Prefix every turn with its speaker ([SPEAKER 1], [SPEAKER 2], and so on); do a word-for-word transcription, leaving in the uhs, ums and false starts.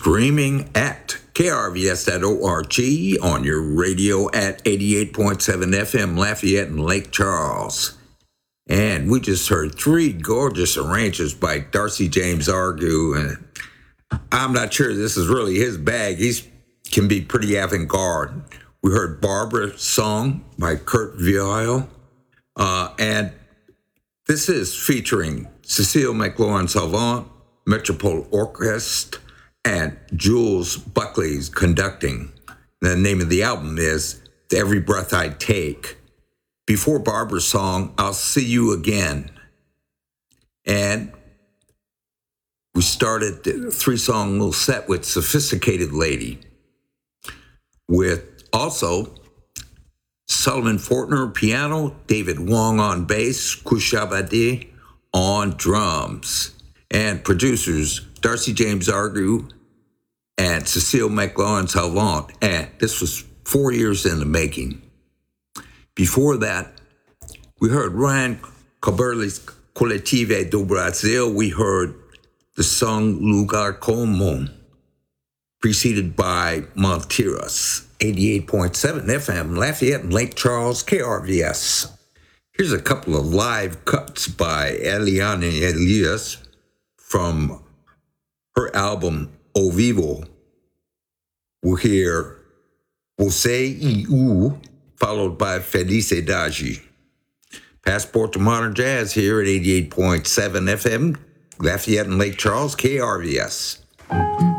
[SPEAKER 1] streaming at K R V S dot org, on your radio at eighty-eight point seven F M Lafayette and Lake Charles. And we just heard three gorgeous arrangements by Darcy James Argue. And I'm not sure this is really his bag. He can be pretty avant-garde. We heard Barbara's Song by Kurt Vile. Uh, and this is featuring Cecile McLaurin-Salvant, Metropole Orchestra, and Jules Buckley's conducting. The name of the album is Every Breath I Take. Before Barbara's song, I'll See You Again. And we started the three-song little set with Sophisticated Lady, with also Sullivan Fortner piano, David Wong on bass, Kushabade on drums, and producers Darcy James Argue and Cecile McLaurin-Salvant. And this was four years in the making. Before that, we heard Ryan Coberli's Coletivo do Brasil. We heard the song Lugar Comum, preceded by Montiras, eighty-eight point seven F M, Lafayette and Lake Charles, K R V S. Here's a couple of live cuts by Eliane Elias from her album O Vivo. We'll hear Você e Eu, followed by Felicidade. Passport to Modern Jazz here at eighty-eight point seven F M, Lafayette and Lake Charles, K R V S.